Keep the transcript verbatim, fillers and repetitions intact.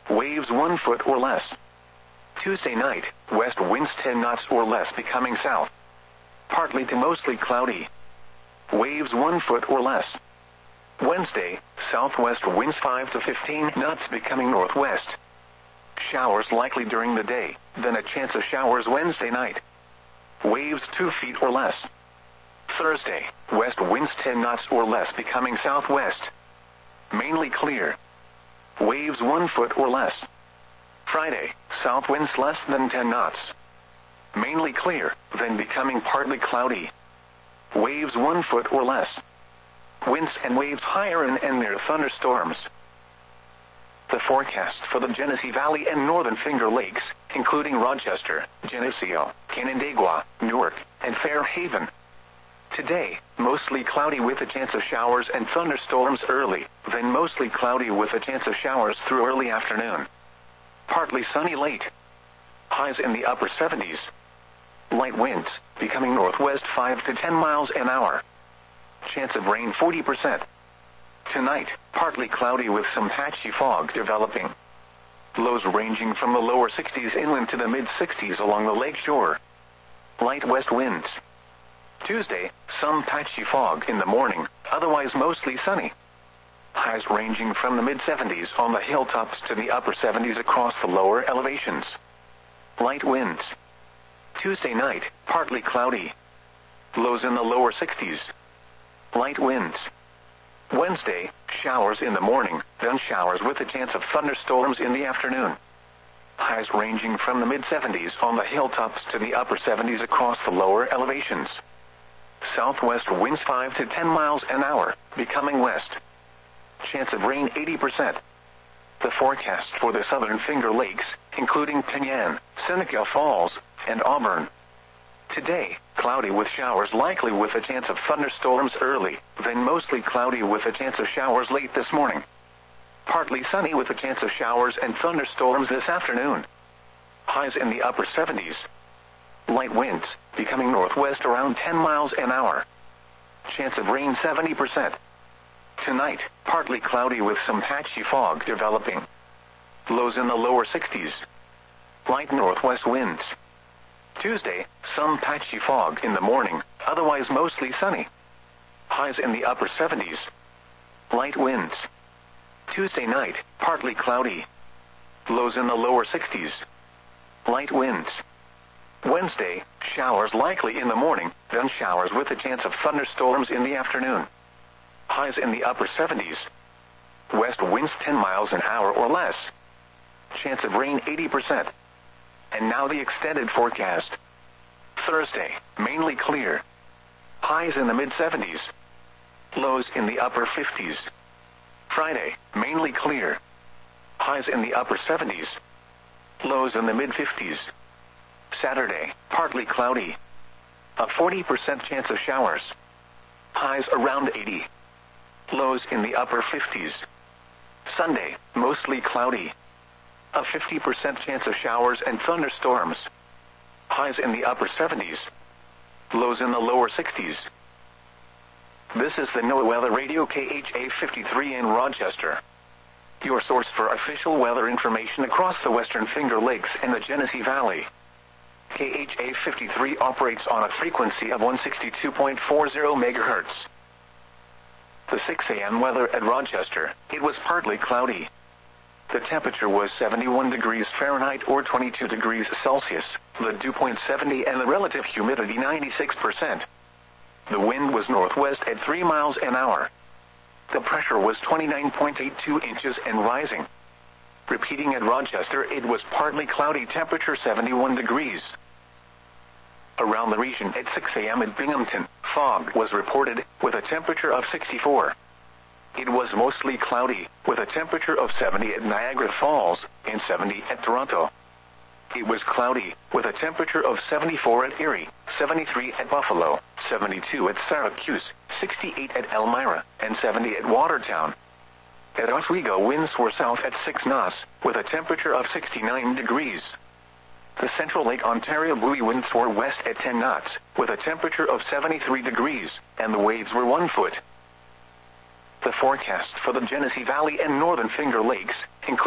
waves one foot or less. Tuesday night, west winds ten knots or less becoming south. Partly to mostly cloudy. Waves one foot or less. Wednesday, southwest winds five to fifteen knots becoming northwest. Showers likely during the day, then a chance of showers Wednesday night. Waves two feet or less. Thursday, west winds ten knots or less becoming southwest. Mainly clear. Waves one foot or less. Friday, south winds less than ten knots. Mainly clear, then becoming partly cloudy. Waves one foot or less. Winds and waves higher and, and near thunderstorms. The forecast for the Genesee Valley and Northern Finger Lakes, including Rochester, Geneseo, Canandaigua, Newark, and Fairhaven. Today, mostly cloudy with a chance of showers and thunderstorms early, then mostly cloudy with a chance of showers through early afternoon. Partly sunny late. Highs in the upper seventies. Light winds, becoming northwest five to ten miles an hour. Chance of rain forty percent. Tonight, partly cloudy with some patchy fog developing. Lows ranging from the lower sixties inland to the mid-sixties along the lake shore. Light west winds. Tuesday, some patchy fog in the morning, otherwise mostly sunny. Highs ranging from the mid-seventies on the hilltops to the upper seventies across the lower elevations. Light winds. Tuesday night, partly cloudy. Lows in the lower sixties. Light winds. Wednesday, showers in the morning, then showers with a chance of thunderstorms in the afternoon. Highs ranging from the mid-seventies on the hilltops to the upper seventies across the lower elevations. Southwest winds five to ten miles an hour, becoming west. Chance of rain eighty percent. The forecast for the Southern Finger Lakes, including Penyan, Seneca Falls, and Auburn. Today, cloudy with showers likely with a chance of thunderstorms early, then mostly cloudy with a chance of showers late this morning. Partly sunny with a chance of showers and thunderstorms this afternoon. Highs in the upper seventies. Light winds, becoming northwest around ten miles an hour. Chance of rain seventy percent. Tonight, partly cloudy with some patchy fog developing. Lows in the lower sixties. Light northwest winds. Tuesday, some patchy fog in the morning, otherwise mostly sunny. Highs in the upper seventies. Light winds. Tuesday night, partly cloudy. Lows in the lower sixties. Light winds. Wednesday, showers likely in the morning, then showers with a chance of thunderstorms in the afternoon. Highs in the upper seventies. West winds ten miles an hour or less. Chance of rain eighty percent. And now the extended forecast. Thursday, mainly clear. Highs in the mid-seventies. Lows in the upper fifties. Friday, mainly clear. Highs in the upper seventies. Lows in the mid-fifties. Saturday, partly cloudy. A forty percent chance of showers. Highs around eighty. Lows in the upper fifties. Sunday, mostly cloudy. A fifty percent chance of showers and thunderstorms. Highs in the upper seventies. Lows in the lower sixties. This is the NOAA Weather Radio K H A fifty-three in Rochester. Your source for official weather information across the Western Finger Lakes and the Genesee Valley. K H A fifty-three operates on a frequency of one sixty-two point four zero megahertz. The six a m weather at Rochester, it was partly cloudy. The temperature was seventy-one degrees Fahrenheit or twenty-two degrees Celsius, the dew point seventy and the relative humidity ninety-six percent. The wind was northwest at three miles an hour. The pressure was twenty-nine point eight two inches and rising. Repeating at Rochester, it was partly cloudy, temperature seventy-one degrees. Around the region at six a m at Binghamton, fog was reported, with a temperature of sixty-four. It was mostly cloudy, with a temperature of seventy at Niagara Falls, and seventy at Toronto. It was cloudy, with a temperature of seventy-four at Erie, seventy-three at Buffalo, seventy-two at Syracuse, sixty-eight at Elmira, and seventy at Watertown. At Oswego, winds were south at six knots, with a temperature of sixty-nine degrees. The Central Lake Ontario buoy winds were west at ten knots, with a temperature of seventy-three degrees, and the waves were one foot. The forecast for the Genesee Valley and Northern Finger Lakes, including